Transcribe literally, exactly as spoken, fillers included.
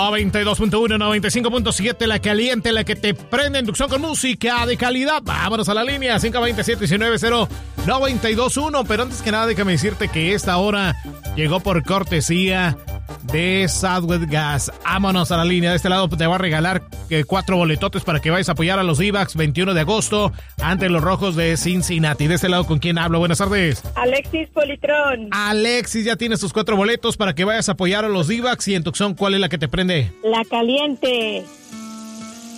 noventa y dos punto uno, noventa y cinco punto siete, la caliente, la que te prende en Tucson con música de calidad. Vámonos a la línea, cinco dos siete, uno nueve cero, nueve dos uno. Pero antes que nada, déjame decirte que esta hora llegó por cortesía de Southwest Gas. Vámonos a la línea. De este lado te va a regalar eh, cuatro boletotes para que vayas a apoyar a los D-backs veintiuno de agosto ante los Rojos de Cincinnati. De este lado, ¿con quién hablo? Buenas tardes. Alexis Politrón. Alexis, ya tienes tus cuatro boletos para que vayas a apoyar a los D-backs. Y en Tucson, ¿cuál es la que te prende? La caliente.